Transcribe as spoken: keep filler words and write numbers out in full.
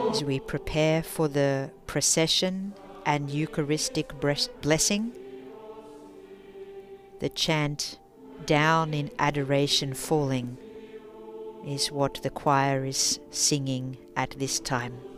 As we prepare for the procession and Eucharistic blessing, the chant "Down in Adoration Falling" is what the choir is singing at this time.